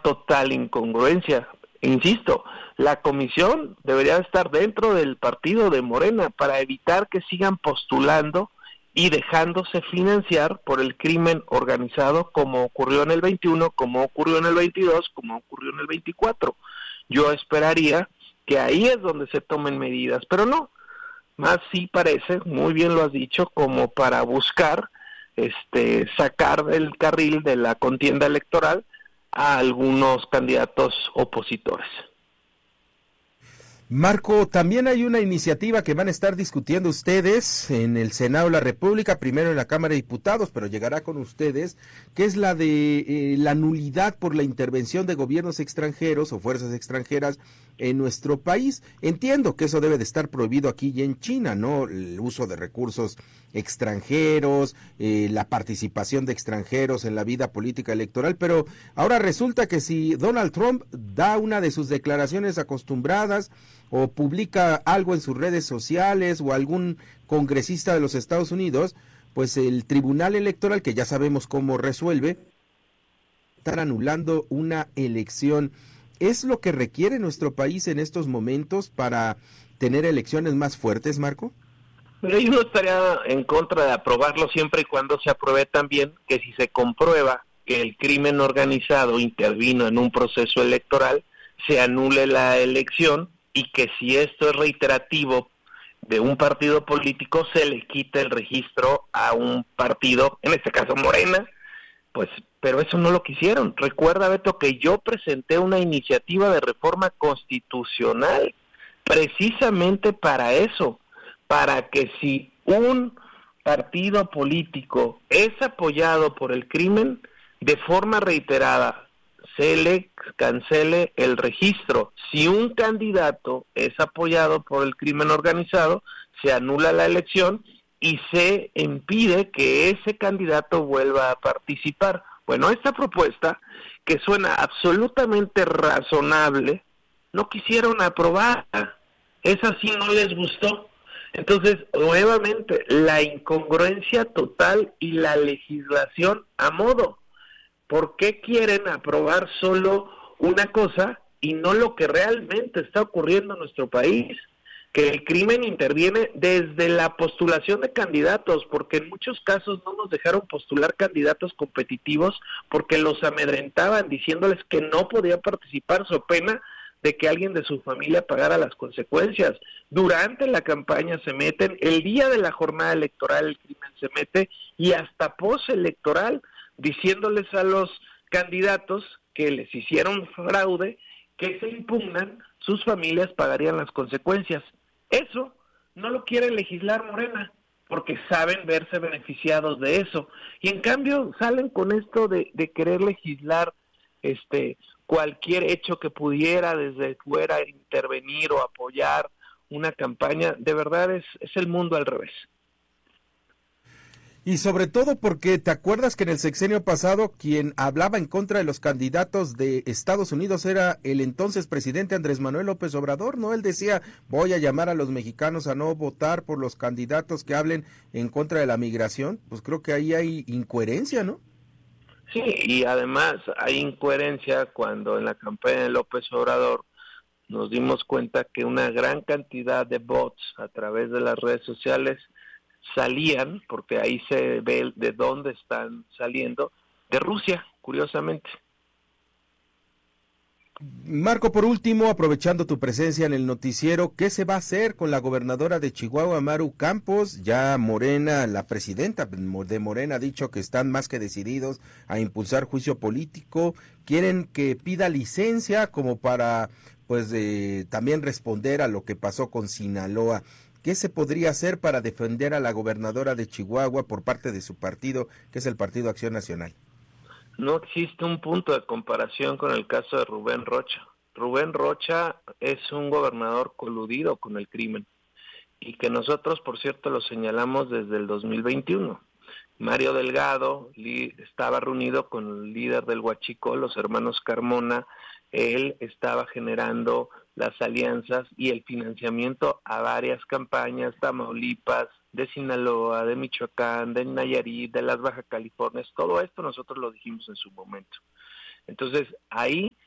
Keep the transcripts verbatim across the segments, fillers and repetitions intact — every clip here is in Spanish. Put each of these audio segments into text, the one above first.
total incongruencia. Insisto, la comisión debería estar dentro del partido de Morena para evitar que sigan postulando y dejándose financiar por el crimen organizado, como ocurrió en el veintiuno, como ocurrió en el veintidós, como ocurrió en el veinticuatro. Yo esperaría que ahí es donde se tomen medidas, pero no, más sí parece, muy bien lo has dicho, como para buscar este sacar del carril de la contienda electoral a algunos candidatos opositores. Marco, también hay una iniciativa que van a estar discutiendo ustedes en el Senado de la República, primero en la Cámara de Diputados, pero llegará con ustedes, que es la de eh, la nulidad por la intervención de gobiernos extranjeros o fuerzas extranjeras en nuestro país. Entiendo que eso debe de estar prohibido aquí y en China, ¿no? El uso de recursos extranjeros, eh, la participación de extranjeros en la vida política electoral, pero ahora resulta que si Donald Trump da una de sus declaraciones acostumbradas o publica algo en sus redes sociales o algún congresista de los Estados Unidos, pues el Tribunal Electoral, que ya sabemos cómo resuelve, estar anulando una elección. ¿Es lo que requiere nuestro país en estos momentos para tener elecciones más fuertes, Marco? Pero yo no estaría en contra de aprobarlo siempre y cuando se apruebe también que si se comprueba que el crimen organizado intervino en un proceso electoral, se anule la elección y que si esto es reiterativo de un partido político, se le quite el registro a un partido, en este caso Morena, pues, pero eso no lo quisieron. Recuerda, Beto, que yo presenté una iniciativa de reforma constitucional precisamente para eso, para que si un partido político es apoyado por el crimen, de forma reiterada se le cancele el registro. Si un candidato es apoyado por el crimen organizado, se anula la elección y se impide que ese candidato vuelva a participar. Bueno, esta propuesta, que suena absolutamente razonable, no quisieron aprobarla. Esa sí no les gustó. Entonces, nuevamente, la incongruencia total y la legislación a modo. ¿Por qué quieren aprobar solo una cosa y no lo que realmente está ocurriendo en nuestro país? Que el crimen interviene desde la postulación de candidatos, porque en muchos casos no nos dejaron postular candidatos competitivos porque los amedrentaban diciéndoles que no podían participar so pena de que alguien de su familia pagara las consecuencias. Durante la campaña se meten, el día de la jornada electoral el crimen se mete y hasta postelectoral, diciéndoles a los candidatos que les hicieron fraude, que se impugnan, sus familias pagarían las consecuencias. Eso no lo quiere legislar Morena, porque saben verse beneficiados de eso. Y en cambio salen con esto de, de querer legislar este cualquier hecho que pudiera desde fuera intervenir o apoyar una campaña. De verdad es, es el mundo al revés. Y sobre todo porque te acuerdas que en el sexenio pasado quien hablaba en contra de los candidatos de Estados Unidos era el entonces presidente Andrés Manuel López Obrador, ¿no? Él decía, voy a llamar a los mexicanos a no votar por los candidatos que hablen en contra de la migración. Pues creo que ahí hay incoherencia, ¿no? Sí, y además hay incoherencia cuando en la campaña de López Obrador nos dimos cuenta que una gran cantidad de bots a través de las redes sociales salían, porque ahí se ve de dónde están saliendo, de Rusia, curiosamente. Marco, por último, aprovechando tu presencia en el noticiero, ¿qué se va a hacer con la gobernadora de Chihuahua, Maru Campos? Ya Morena, la presidenta de Morena, ha dicho que están más que decididos a impulsar juicio político. Quieren que pida licencia como para, pues, eh, también responder a lo que pasó con Sinaloa. ¿Qué se podría hacer para defender a la gobernadora de Chihuahua por parte de su partido, que es el Partido Acción Nacional? No existe un punto de comparación con el caso de Rubén Rocha. Rubén Rocha es un gobernador coludido con el crimen y que nosotros, por cierto, lo señalamos desde el dos mil veintiuno. Mario Delgado li- estaba reunido con el líder del Huachicol, los hermanos Carmona. Él estaba generando las alianzas y el financiamiento a varias campañas, Tamaulipas, de Sinaloa, de Michoacán, de Nayarit, de las Baja Californias. Todo esto nosotros lo dijimos en su momento. Entonces, ahí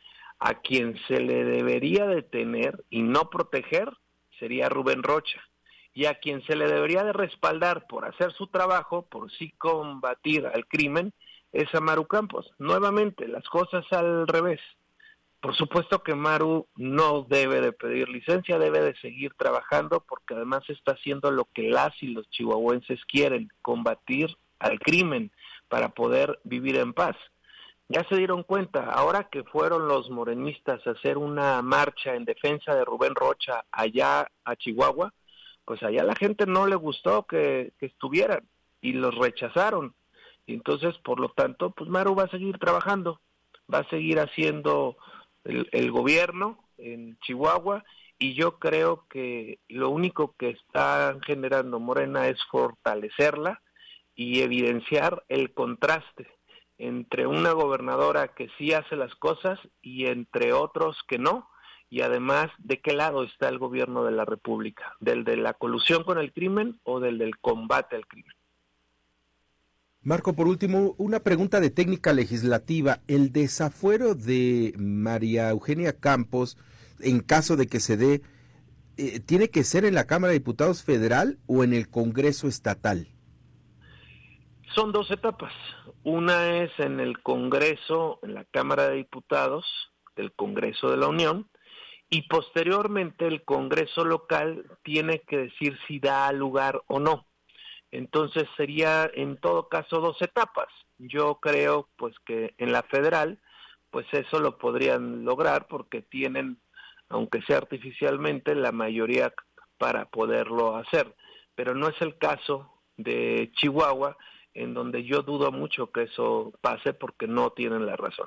A quien se le debería detener y no proteger sería Rubén Rocha, y a quien se le debería de respaldar por hacer su trabajo, por sí combatir al crimen, es a Maru Campos. Nuevamente, las cosas al revés. Por supuesto que Maru no debe de pedir licencia, debe de seguir trabajando, porque además está haciendo lo que las y los chihuahuenses quieren, combatir al crimen para poder vivir en paz. Ya se dieron cuenta, ahora que fueron los morenistas a hacer una marcha en defensa de Rubén Rocha allá a Chihuahua, pues allá la gente no le gustó que, que estuvieran y los rechazaron. Y entonces, por lo tanto, pues Maru va a seguir trabajando, va a seguir haciendo el, el gobierno en Chihuahua, y yo creo que lo único que está generando Morena es fortalecerla y evidenciar el contraste entre una gobernadora que sí hace las cosas y entre otros que no, y además de qué lado está el gobierno de la República, del de la colusión con el crimen o del del combate al crimen. Marco, por último, una pregunta de técnica legislativa. El desafuero de María Eugenia Campos, en caso de que se dé, eh, ¿tiene que ser en la Cámara de Diputados Federal o en el Congreso Estatal? Son dos etapas. Una es en el Congreso, en la Cámara de Diputados del Congreso de la Unión, y posteriormente el Congreso local tiene que decir si da lugar o no. Entonces sería en todo caso dos etapas. Yo creo pues que en la federal pues eso lo podrían lograr porque tienen, aunque sea artificialmente, la mayoría para poderlo hacer. Pero no es el caso de Chihuahua, en donde yo dudo mucho que eso pase porque no tienen la razón.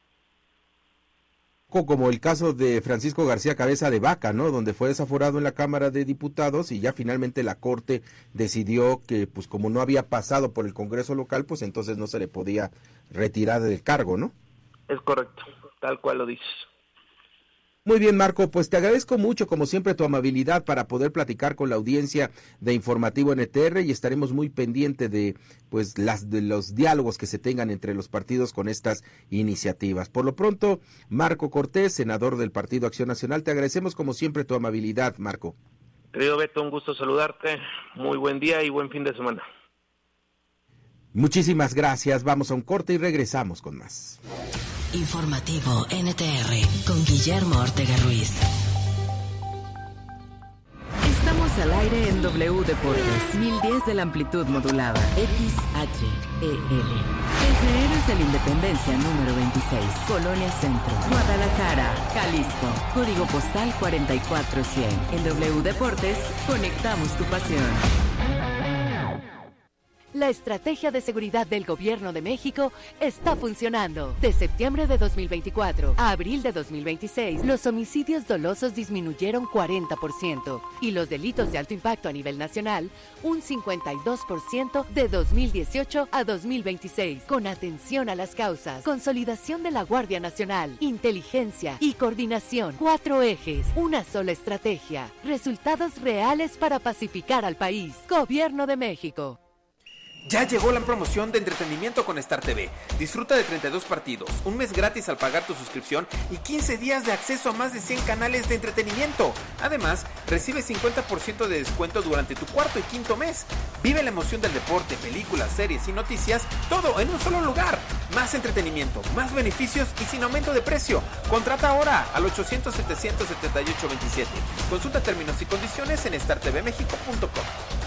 Como el caso de Francisco García Cabeza de Vaca, ¿no? Donde fue desaforado en la Cámara de Diputados y ya finalmente la Corte decidió que, pues como no había pasado por el Congreso local, pues entonces no se le podía retirar del cargo, ¿no? Es correcto, tal cual lo dices. Muy bien, Marco, pues te agradezco mucho, como siempre, tu amabilidad para poder platicar con la audiencia de Informativo N T R, y estaremos muy pendientes de pues las de los diálogos que se tengan entre los partidos con estas iniciativas. Por lo pronto, Marco Cortés, senador del Partido Acción Nacional, te agradecemos como siempre tu amabilidad, Marco. Querido Beto, un gusto saludarte, muy buen día y buen fin de semana. Muchísimas gracias, vamos a un corte y regresamos con más. Informativo N T R con Guillermo Ortega Ruiz. Estamos al aire en W Deportes, mil diez de la amplitud modulada, X H E L. Desde Héroes de la Independencia número veintiséis, Colonia Centro, Guadalajara, Jalisco, código postal cuarenta y cuatro cien. En W Deportes, conectamos tu pasión. La estrategia de seguridad del Gobierno de México está funcionando. De septiembre de dos mil veinticuatro a abril de dos mil veintiséis, los homicidios dolosos disminuyeron cuarenta por ciento y los delitos de alto impacto a nivel nacional un cincuenta y dos por ciento de dos mil dieciocho a dos mil veintiséis. Con atención a las causas, consolidación de la Guardia Nacional, inteligencia y coordinación. Cuatro ejes, una sola estrategia. Resultados reales para pacificar al país. Gobierno de México. Ya llegó la promoción de entretenimiento con Star T V. Disfruta de treinta y dos partidos, un mes gratis al pagar tu suscripción y quince días de acceso a más de cien canales de entretenimiento. Además, recibe cincuenta por ciento de descuento durante tu cuarto y quinto mes. Vive la emoción del deporte, películas, series y noticias, todo en un solo lugar. Más entretenimiento, más beneficios y sin aumento de precio. Contrata ahora al ochocientos, setecientos setenta y ocho veintisiete. Consulta términos y condiciones en star t v mexico punto com.